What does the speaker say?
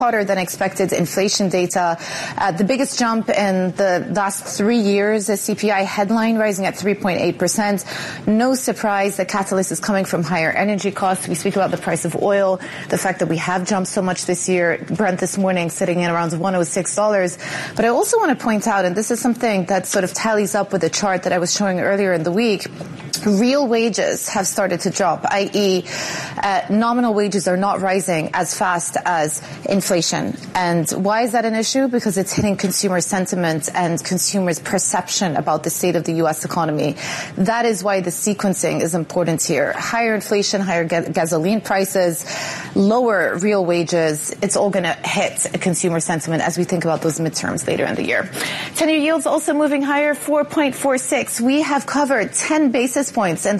hotter than expected inflation data. The biggest jump in the last 3 years, the CPI headline rising at 3.8%. No surprise, the catalyst is coming from higher energy costs. We speak about the price of oil, the fact that we have jumped so much this year. Brent this morning sitting at around $106. But I also want to point out, and this is something that sort of tallies up with the chart that I was showing earlier in the week, real wages have started to drop, i.e. Nominal wages are not rising as fast as inflation. And why is that an issue? Because it's hitting consumer sentiment and consumers' perception about the state of the U.S. economy. That is why the sequencing is important here. Higher inflation, higher gasoline prices, lower real wages. It's all going to hit consumer sentiment as we think about those midterms later in the year. 10-year yields also moving higher, 4.46. We have covered 10 basis points in